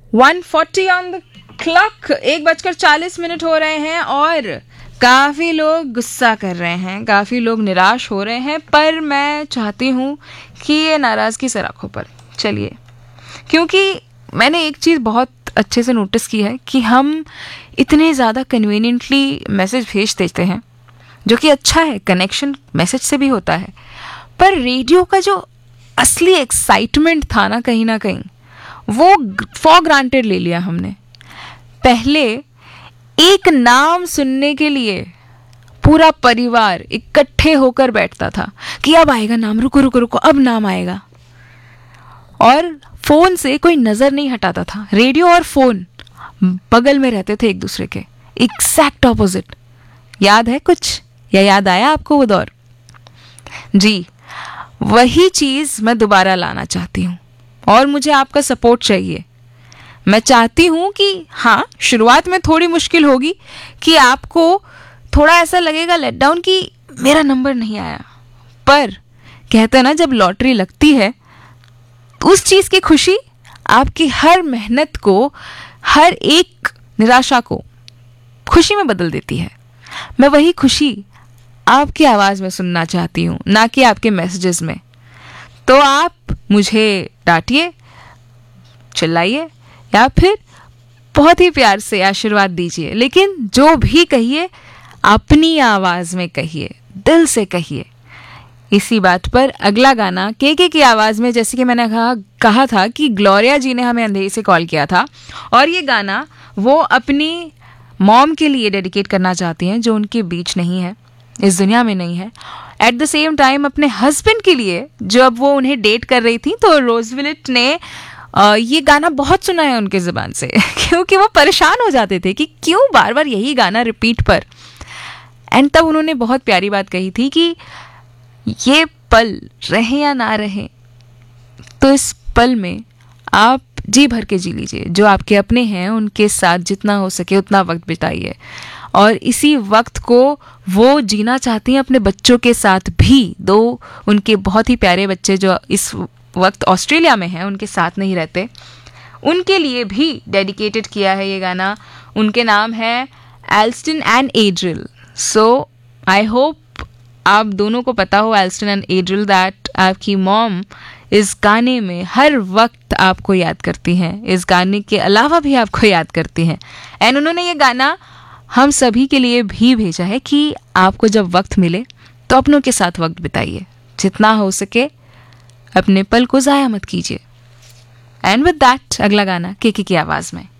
1:40 on the clock, 1:40 हो रहे हैं और काफ़ी लोग गुस्सा कर रहे हैं, काफ़ी लोग निराश हो रहे हैं, पर मैं चाहती हूँ कि ये नाराज़गी से आँखों पर चलिए, क्योंकि मैंने एक चीज़ बहुत अच्छे से नोटिस की है कि हम इतने ज़्यादा कन्वीनियंटली मैसेज भेज देते हैं, जो कि अच्छा है, कनेक्शन मैसेज से भी होता है, पर रेडियो का जो असली एक्साइटमेंट था ना कहीं वो फॉर ग्रांटेड ले लिया हमने। पहले एक नाम सुनने के लिए पूरा परिवार इकट्ठे होकर बैठता था कि अब आएगा नाम, रुको रुको रुको, अब नाम आएगा, और फोन से कोई नजर नहीं हटाता था। रेडियो और फोन बगल में रहते थे एक दूसरे के, एग्जैक्ट ऑपोजिट। याद है कुछ, या याद आया आपको वो दौर? जी, वही चीज मैं दोबारा लाना चाहती हूँ और मुझे आपका सपोर्ट चाहिए। मैं चाहती हूँ कि हाँ, शुरुआत में थोड़ी मुश्किल होगी, कि आपको थोड़ा ऐसा लगेगा लेट डाउन कि मेरा नंबर नहीं आया, पर कहते हैं ना, जब लॉटरी लगती है उस चीज़ की खुशी आपकी हर मेहनत को, हर एक निराशा को खुशी में बदल देती है। मैं वही खुशी आपकी आवाज़ में सुनना चाहती हूँ, ना कि आपके मैसेजेस में। तो आप मुझे डांटिए, चिल्लाइए, या फिर बहुत ही प्यार से आशीर्वाद दीजिए, लेकिन जो भी कहिए अपनी आवाज़ में कहिए, दिल से कहिए। इसी बात पर अगला गाना के की आवाज़ में, जैसे कि मैंने कहा था कि ग्लोरिया जी ने हमें अंधेरी से कॉल किया था, और ये गाना वो अपनी मॉम के लिए डेडिकेट करना चाहती हैं, जो उनके बीच नहीं है, इस दुनिया में नहीं है। एट द सेम टाइम अपने हस्बैंड के लिए, जब वो उन्हें डेट कर रही थी, तो रोजविलिट ने ये गाना बहुत सुना है उनके ज़बान से क्योंकि वो परेशान हो जाते थे कि क्यों बार बार यही गाना रिपीट पर। एंड तब उन्होंने बहुत प्यारी बात कही थी कि ये पल रहे या ना रहे, तो इस पल में आप जी भर के जी लीजिए, जो आपके अपने हैं उनके साथ जितना हो सके उतना वक्त बिताइए, और इसी वक्त को वो जीना चाहती हैं अपने बच्चों के साथ भी। दो उनके बहुत ही प्यारे बच्चे जो इस वक्त ऑस्ट्रेलिया में हैं, उनके साथ नहीं रहते, उनके लिए भी डेडिकेटेड किया है ये गाना। उनके नाम है Elston and एड्रिल। So I hope आप दोनों को पता हो, एल्स्टन एंड एड्रिल, दैट आपकी मॉम इस गाने में हर वक्त आपको याद करती हैं, इस गाने के अलावा भी आपको याद करती हैं। एंड उन्होंने ये गाना हम सभी के लिए भी भेजा है कि आपको जब वक्त मिले तो अपनों के साथ वक्त बिताइए, जितना हो सके अपने पल को ज़ाया मत कीजिए। एंड विद दैट अगला गाना के की आवाज़ में।